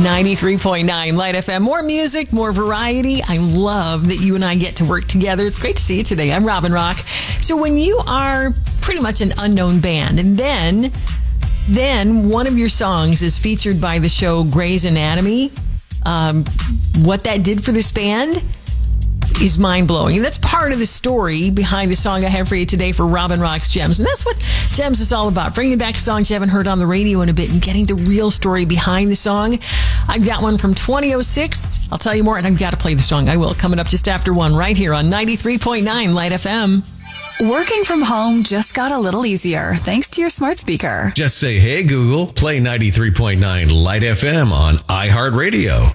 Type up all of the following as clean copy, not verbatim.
93.9 Light FM. More music, more variety. I love that you and I get to work together. It's great to see you today. I'm Robin Rock. So when you are pretty much an unknown band, and then one of your songs is featured by the show Grey's Anatomy, what that did for this band is mind-blowing. And that's part of the story behind the song I have for you today for Robin Rock's Gems. And that's what Gems is all about, bringing back songs you haven't heard on the radio in a bit and getting the real story behind the song. I've got one from 2006. I'll tell you more, and I've got to play the song. I will, coming up just after 1 right here on 93.9 Light FM. Working from home just got a little easier thanks to your smart speaker. Just say, hey, Google, play 93.9 Light FM on iHeartRadio.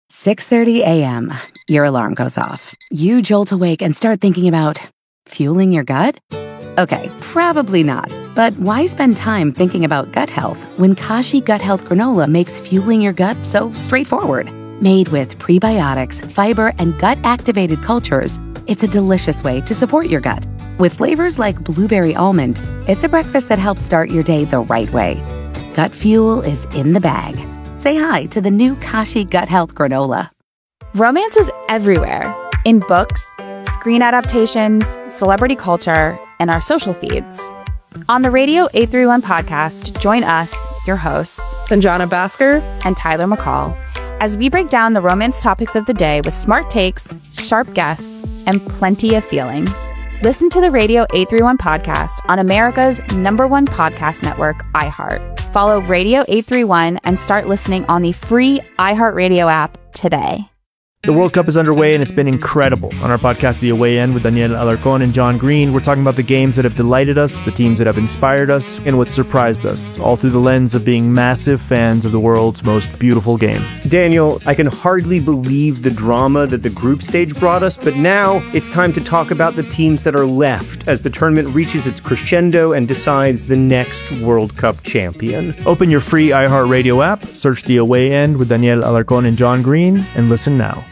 6:30 a.m. Your alarm goes off. You jolt awake and start thinking about fueling your gut? Okay, probably not. But why spend time thinking about gut health when Kashi Gut Health Granola makes fueling your gut so straightforward? Made with prebiotics, fiber, and gut-activated cultures, it's a delicious way to support your gut. With flavors like blueberry almond, it's a breakfast that helps start your day the right way. Gut fuel is in the bag. Say hi to the new Kashi Gut Health Granola. Romance is everywhere. In books, screen adaptations, celebrity culture, and our social feeds. On the Radio 831 podcast, join us, your hosts, Sanjana Bhaskar and Tyler McCall, as we break down the romance topics of the day with smart takes, sharp guests, and plenty of feelings. Listen to the Radio 831 podcast on America's #1 podcast network, iHeart. Follow Radio 831 and start listening on the free iHeartRadio app today. The World Cup is underway and it's been incredible. On our podcast, The Away End, with Daniel Alarcón and John Green, we're talking about the games that have delighted us, the teams that have inspired us, and what surprised us, all through the lens of being massive fans of the world's most beautiful game. Daniel, I can hardly believe the drama that the group stage brought us, but now it's time to talk about the teams that are left as the tournament reaches its crescendo and decides the next World Cup champion. Open your free iHeartRadio app, search The Away End with Daniel Alarcón and John Green, and listen now.